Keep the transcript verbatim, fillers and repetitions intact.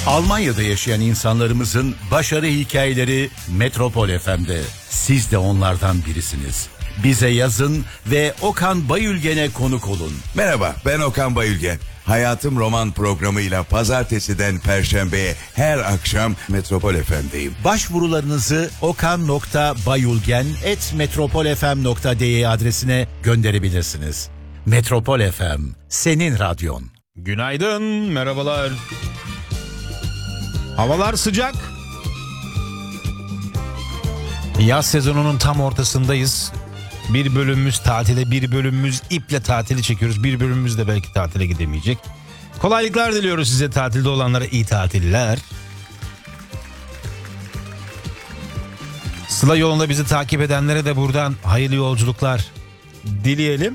Almanya'da yaşayan insanlarımızın başarı hikayeleri Metropol F M'de. Siz de onlardan birisiniz. Bize yazın ve Okan Bayülgen'e konuk olun. Merhaba, ben Okan Bayülgen. Hayatım Roman programıyla pazartesiden perşembeye her akşam Metropol F M'deyim. Başvurularınızı okan nokta bayülgen at metropolfm nokta de adresine gönderebilirsiniz. Metropol F M, senin radyon. Günaydın, merhabalar. Havalar sıcak. Yaz sezonunun tam ortasındayız. Bir bölümümüz tatile, bir bölümümüz iple tatili çekiyoruz. Bir bölümümüz de belki tatile gidemeyecek. Kolaylıklar diliyoruz size, tatilde olanlara iyi tatiller. Sıla yolunda bizi takip edenlere de buradan hayırlı yolculuklar dileyelim.